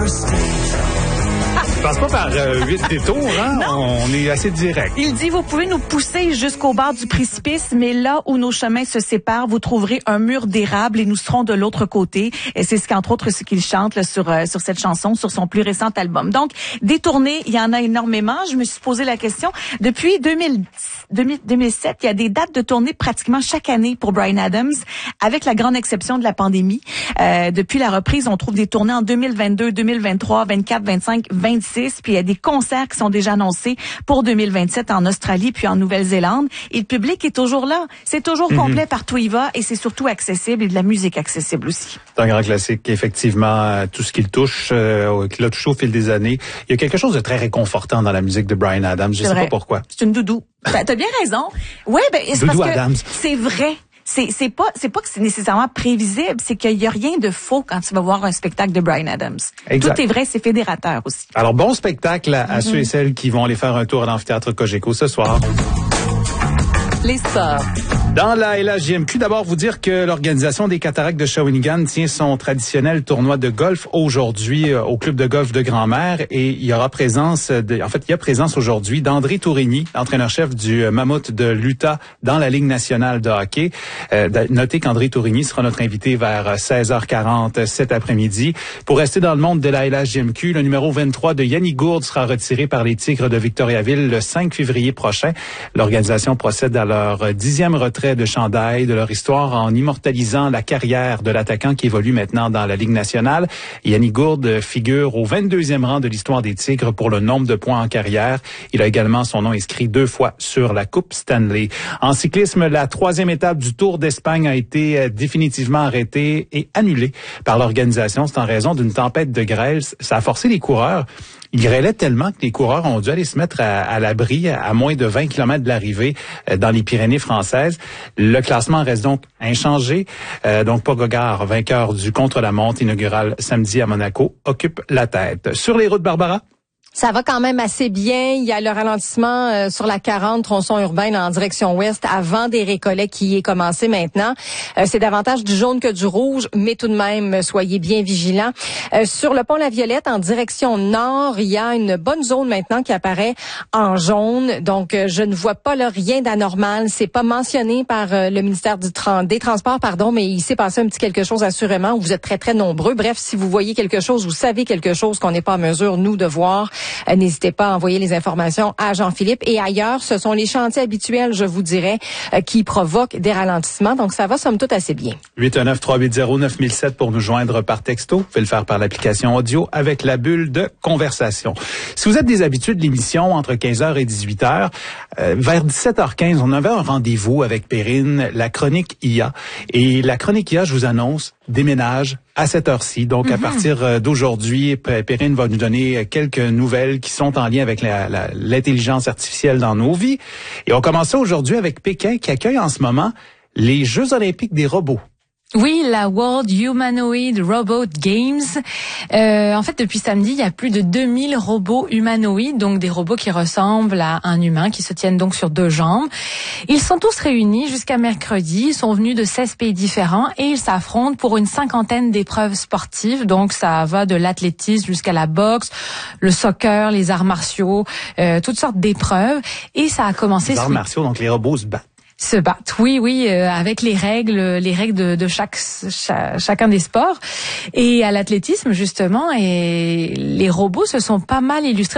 Je passe pas par 8 détours, hein? On est assez direct. Il dit, vous pouvez nous pousser jusqu'au bord du précipice, mais là où nos chemins se séparent, vous trouverez un mur d'érable et nous serons de l'autre côté. Et c'est qu'entre autres ce qu'il chante là, sur cette chanson, sur son plus récent album. Donc, des tournées, il y en a énormément. Je me suis posé la question. Depuis 2007, il y a des dates de tournée pratiquement chaque année pour Bryan Adams, avec la grande exception de la pandémie. Depuis la reprise, on trouve des tournées en 2022, 2023, 24, 25, 26. Puis il y a des concerts qui sont déjà annoncés pour 2027 en Australie puis en Nouvelle-Zélande. Et le public est toujours là. C'est toujours complet partout où il va et c'est surtout accessible et de la musique accessible aussi. C'est un grand classique, effectivement. Tout ce qu'il touche, qu'il a touché au fil des années. Il y a quelque chose de très réconfortant dans la musique de Bryan Adams. Je sais pas pourquoi. C'est une doudou. T'as bien raison. Ouais, c'est Doudou parce Adams. que c'est vrai. C'est pas que c'est nécessairement prévisible, c'est qu'il y a rien de faux quand tu vas voir un spectacle de Bryan Adams. Exact. Tout est vrai, c'est fédérateur aussi. Alors, bon spectacle à ceux et celles qui vont aller faire un tour à l'amphithéâtre Cogeco ce soir. Les sports. Dans la LHJMQ, d'abord vous dire que l'organisation des Cataractes de Shawinigan tient son traditionnel tournoi de golf aujourd'hui au club de golf de Grand-Mère et il y a présence aujourd'hui d'André Tourigny, entraîneur-chef du Mammouth de l'Utah dans la Ligue nationale de hockey. Notez qu'André Tourigny sera notre invité vers 16h40 cet après-midi. Pour rester dans le monde de la LHJMQ, le numéro 23 de Yannick Gourde sera retiré par les Tigres de Victoriaville le 5 février prochain. L'organisation procède à leur 10e retrait de chandail de leur histoire en immortalisant la carrière de l'attaquant qui évolue maintenant dans la Ligue nationale. Yannick Gourde figure au 22e rang de l'histoire des Tigres pour le nombre de points en carrière. Il a également son nom inscrit 2 fois sur la Coupe Stanley. En cyclisme, la 3e étape du Tour d'Espagne a été définitivement arrêtée et annulée par l'organisation. C'est en raison d'une tempête de grêle. Ça a forcé les coureurs. Il grêlait tellement que les coureurs ont dû aller se mettre à l'abri à moins de 20 km de l'arrivée dans les Pyrénées françaises. Le classement reste donc inchangé. Donc Pogacar, vainqueur du contre-la-montre inaugural samedi à Monaco, occupe la tête. Sur les routes, Barbara? Ça va quand même assez bien. Il y a le ralentissement sur la 40, tronçon urbain en direction ouest, avant des récollets qui est commencé maintenant. C'est davantage du jaune que du rouge, mais tout de même, soyez bien vigilants. Sur le pont La Violette, en direction nord, il y a une bonne zone maintenant qui apparaît en jaune. Donc, je ne vois pas là rien d'anormal. C'est pas mentionné par le ministère des Transports, mais il s'est passé un petit quelque chose assurément. Vous êtes très, très nombreux. Bref, si vous voyez quelque chose, vous savez quelque chose qu'on n'est pas en mesure, nous, de voir, n'hésitez pas à envoyer les informations à Jean-Philippe. Et ailleurs, ce sont les chantiers habituels, je vous dirais, qui provoquent des ralentissements. Donc, ça va somme toute assez bien. 819-380-9007 pour nous joindre par texto. Vous pouvez le faire par l'application audio avec la bulle de conversation. Si vous êtes des habitués de l'émission entre 15h et 18h, vers 17h15, on avait un rendez-vous avec Perrine, la chronique IA. Et la chronique IA, je vous annonce, déménage à cette heure-ci. Donc, à partir d'aujourd'hui, Perrine va nous donner quelques nouvelles qui sont en lien avec l'intelligence artificielle dans nos vies. Et on commence ça aujourd'hui avec Pékin qui accueille en ce moment les Jeux olympiques des robots. Oui, la World Humanoid Robot Games. En fait, depuis samedi, il y a plus de 2000 robots humanoïdes, donc des robots qui ressemblent à un humain, qui se tiennent donc sur 2 jambes. Ils sont tous réunis jusqu'à mercredi. Ils sont venus de 16 pays différents et ils s'affrontent pour une 50aine d'épreuves sportives. Donc, ça va de l'athlétisme jusqu'à la boxe, le soccer, les arts martiaux, toutes sortes d'épreuves. Et ça a commencé... Les arts martiaux, donc les robots se battent. Oui, avec les règles de chacun des sports. Et à l'athlétisme, justement, et les robots se sont pas mal illustrés.